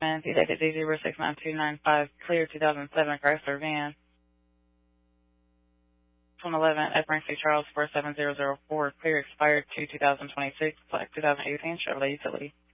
Dated D069295, clear 2007 Chrysler van. 111 at Frank C. Charles 47004, clear expired to 2026, black 2018 Chevrolet Utility.